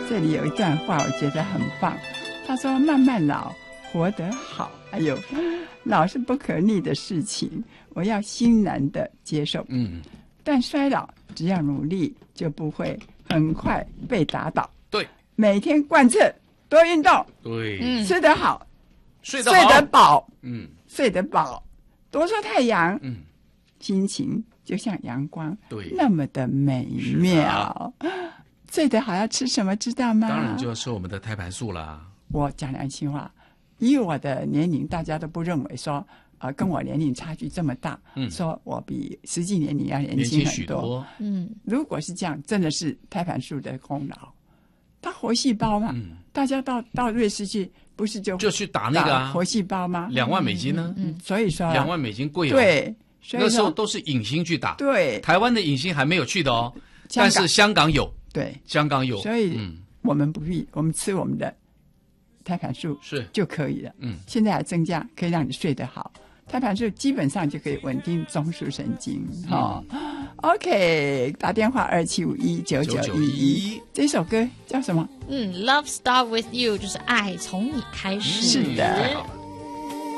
这里有一段话我觉得很棒，他说慢慢老活得好，哎呦，老是不可逆的事情，我要欣然的接受。但衰老只要努力就不会很快被打倒。 对， 每天贯彻多运动， 对， 吃得好， 睡得好， 睡得饱，睡得饱，多晒太阳，心情就像阳光， 对， 那么的美妙。睡得好要吃什么知道吗？ 当然就要吃我们的胎盘素啦。 我讲良心话，以我的年龄，大家都不认为说跟我年龄差距这么大，说我比实际年龄要年轻很多。如果是这样，真的是胎盘素的功劳。它活细胞嘛，大家到瑞士去，不是就去打那个活细胞吗 ？2万美金呢？ 所以说 2万美金贵哦。 对， 那时候都是影星去打。 对， 台湾的影星还没有去的哦，但是香港有。 对， 香港有。 所以我们不必，我们吃我们的胎盘素是就可以了。现在还增加，可以让你睡得好。胎盘素基本上就可以稳定中枢神经。OK， 打电话27519911。这首歌叫什么？ Love Start With You， 就是爱从你开始。 是的。